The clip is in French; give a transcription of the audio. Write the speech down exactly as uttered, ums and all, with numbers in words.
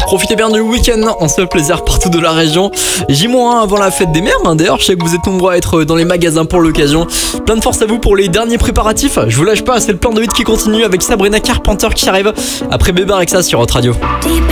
Profitez bien du week-end, on se fait plaisir partout de la région. J un avant la fête des mères, hein. D'ailleurs je sais que vous êtes nombreux à être dans les magasins pour l'occasion. Plein de force à vous pour les derniers préparatifs. Je vous lâche pas, c'est le plan de hit qui continue avec Sabrina Carpenter qui arrive après Bébé Rexa sur Hot Radio.